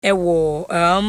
ewo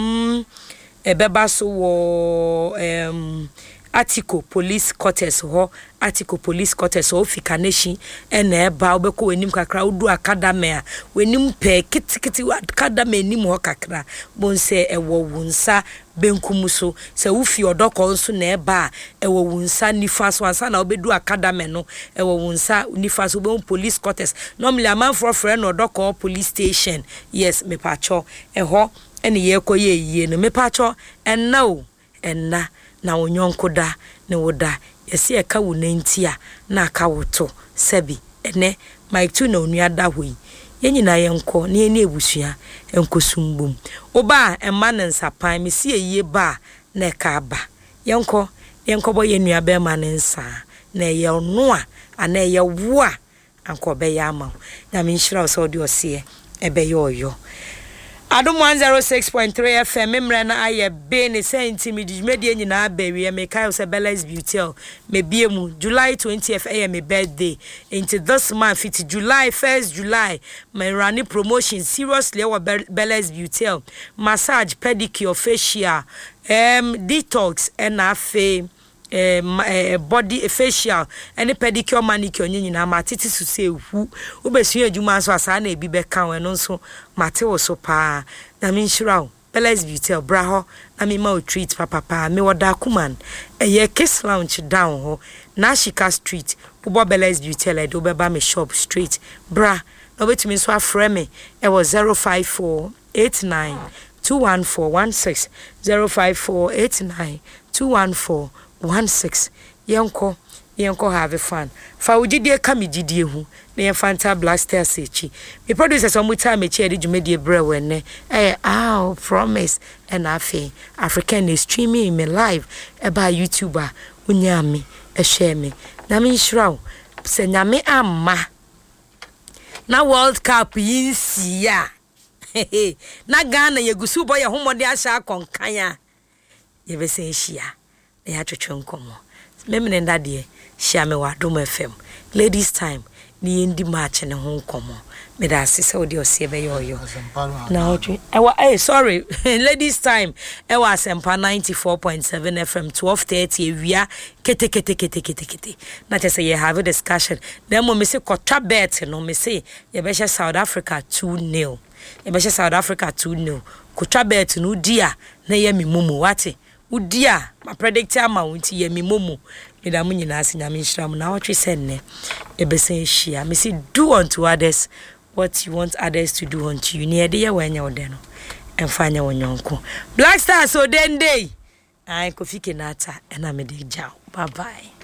ebeba so wo Atiko police quarters ho Atiko police quarters o Fikaneshi ena eba obeko wenim kakra udu academy a wenim pe kitikiti academy enim ho kakra bonse ewo wunsa benkum so se ufi odoko nso na eba ewo wunsa nifa so ansa na obedu academy no ewo wunsa nifa so be police quarters normally am for friend odoko police station yes me pacho eho ene ye koye yie no me pacho enna o enna na onyonko da ne woda yesi eka wo nantia na aka woto sebi ene Mike tu na onua da hoyi yenyina yenko ne ene ebusua enkosumbum oba emma ne nsapan mesi eyie ba na eka aba yenko bo yenua be ma ne nsa na ye ono a ana ye wo a anko be ya ama na me nhira so de ose ebe ye oyo Adum 106.3 FM memre na aye be ne senti media nyina abawie me kai se Bellas Beauty me biemu July 20th am my birthday into this month it July 1st July my running promotion seriously our Bellas Beauty massage pedicure facial detox and afa body facial any pedicure manicure nyina matiti su se hu obesu adwuma so asa na ebi be kan we no so mate wo so pa na me nhira Bellas Beauty bra ho na me ma o treat papa me woda kuman eye Kiss Lounge down ho na Shika Street Bubo Bellas Beauty le do be ba me shop street bra no betimi so afre me e was 05489 21416 05489 21416 yenko have fun fa ugidie kamigidie hu na ye Fanta Blasters echi me producers on muta me chi edi dwumedie brewe ne promise and afi African is streaming me live eba YouTuber unyami ehwe me na me nshiraw se nyame amma na World Cup yinsi ya na Ghana yegusu boy homode ahya konkan ya ye be se hia na ya twetwe nkomo memene ndade hia me wa Dom FM ladies time ni endi match ne ho nkomo me da sese odi ose be yoyo na otwe sorry ladies time e wa Asempa 94.7 FM 12:30 ewia kete na tese ye have a discussion na mo me se kotwa bet no me se ye be South Africa 2-0 ye be South Africa 2-0 kotwa bet no dia na ye mi mumu wate udia ma predict amount ye mi mumu me da mu nyina ase nyame nhyiram na otwe senne e be se hia me se do unto others what you want others to do unto you ne de ye wanya ode no emfanya wonyonko Black Stars so den day ai Kofi Kenata ena me de jaw bye bye.